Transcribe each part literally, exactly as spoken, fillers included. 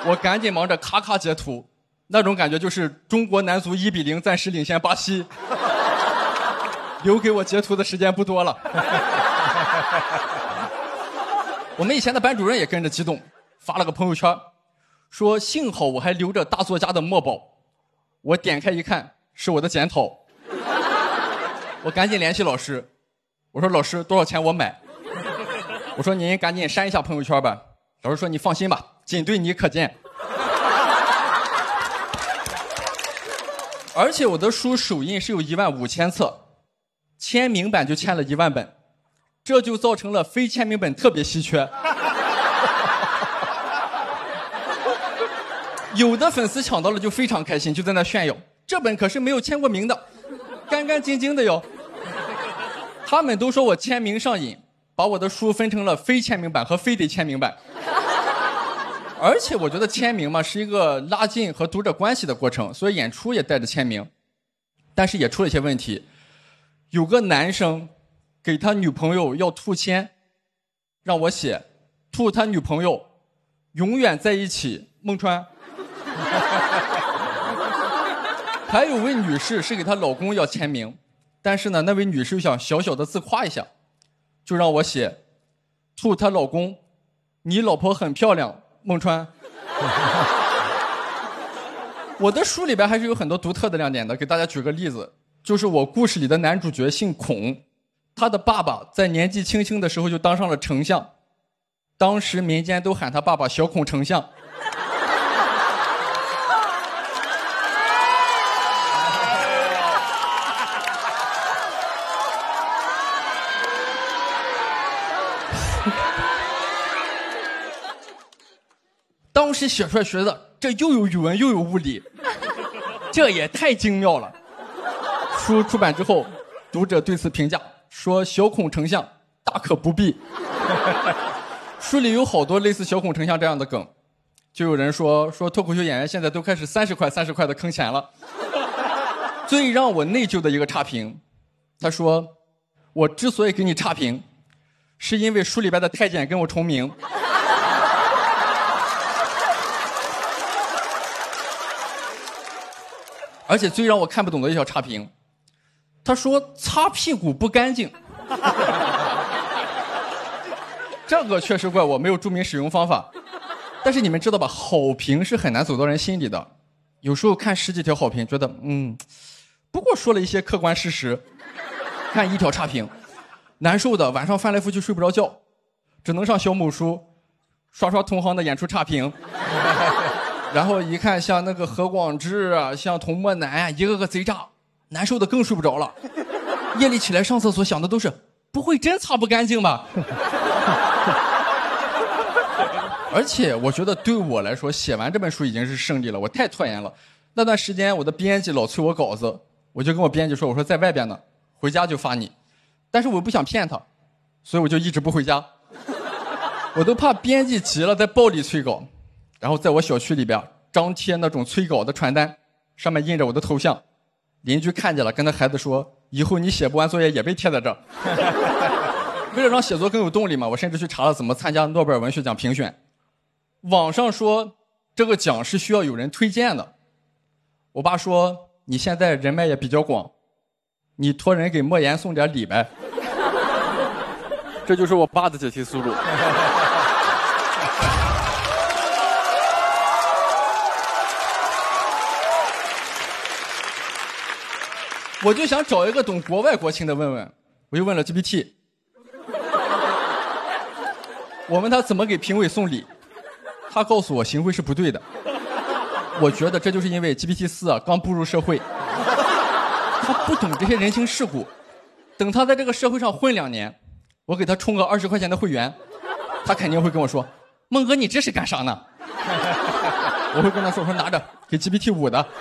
我赶紧忙着咔咔截图，那种感觉就是中国男足一比零暂时领先巴西，留给我截图的时间不多了。我们以前的班主任也跟着激动，发了个朋友圈，说幸好我还留着大作家的墨宝。我点开一看，是我的检讨。我赶紧联系老师，我说老师多少钱我买？我说您赶紧删一下朋友圈吧。老师说你放心吧，仅对你可见。而且我的书首印是有一万五千册，签名版就签了一万本，这就造成了非签名本特别稀缺。有的粉丝抢到了就非常开心，就在那炫耀，这本可是没有签过名的，干干净净的哟。他们都说我签名上瘾，把我的书分成了非签名版和非得签名版。而且我觉得签名嘛是一个拉近和读者关系的过程，所以演出也带着签名。但是也出了一些问题，有个男生给他女朋友要兔签，让我写兔他女朋友永远在一起孟川。还有位女士是给她老公要签名，但是呢那位女士又想小小的自夸一下，就让我写兔她老公你老婆很漂亮孟川。我的书里边还是有很多独特的亮点的，给大家举个例子，就是我故事里的男主角姓孔，他的爸爸在年纪轻轻的时候就当上了丞相，当时民间都喊他爸爸小孔丞相。当时写出来觉得这又有语文又有物理，这也太精妙了。书出版之后，读者对此评价说小孔丞相大可不必。书里有好多类似小孔丞相这样的梗，就有人说说脱口秀演员现在都开始三十块三十块的坑钱了。最让我内疚的一个差评，他说我之所以给你差评，是因为书里边的太监跟我重名。而且最让我看不懂的一条差评，他说擦屁股不干净。这个确实怪我没有注明使用方法。但是你们知道吧，好评是很难走到人心里的。有时候看十几条好评觉得嗯，不过说了一些客观事实，看一条差评难受的晚上翻来覆去睡不着觉，只能上小某书刷刷同行的演出差评。然后一看像那个何广智啊，像童漠男啊，一个个贼渣，难受的更睡不着了。夜里起来上厕所想的都是不会真擦不干净吧。而且我觉得对我来说写完这本书已经是胜利了，我太拖延了。那段时间我的编辑老催我稿子，我就跟我编辑说，我说在外边呢，回家就发你。但是我不想骗他，所以我就一直不回家。我都怕编辑急了在暴力催稿。然后在我小区里边张贴那种催稿的传单，上面印着我的头像，邻居看见了跟他孩子说，以后你写不完作业也被贴在这儿。为了让写作更有动力嘛，我甚至去查了怎么参加诺贝尔文学奖评选。网上说这个奖是需要有人推荐的，我爸说你现在人脉也比较广，你托人给莫言送点礼呗。这就是我爸的解题思路。我就想找一个懂国外国情的问问，我就问了 G P T， 我问他怎么给评委送礼，他告诉我行为是不对的。我觉得这就是因为 G P T 四啊刚步入社会，他不懂这些人情世故，等他在这个社会上混两年，我给他充个二十块钱的会员，他肯定会跟我说，孟哥你这是干啥呢？我会跟他说，我说拿着给 G P T 五的。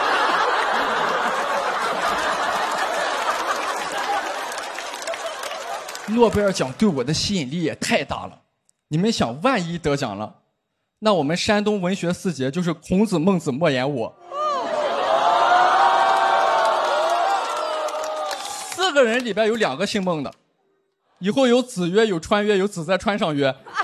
诺贝尔奖对我的吸引力也太大了，你们想，万一得奖了，那我们山东文学四杰就是孔子、孟子、莫言我，四个人里边有两个姓孟的，以后有子曰，有川曰，有子在川上曰。